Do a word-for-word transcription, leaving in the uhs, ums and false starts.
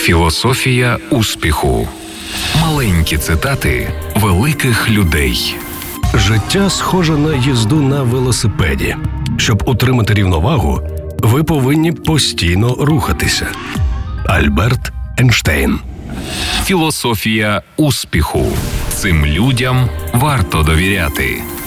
Філософія успіху. Маленькі цитати великих людей. Життя схоже на їзду на велосипеді. Щоб утримати рівновагу, ви повинні постійно рухатися. Альберт Ейнштейн. Філософія успіху. Цим людям варто довіряти.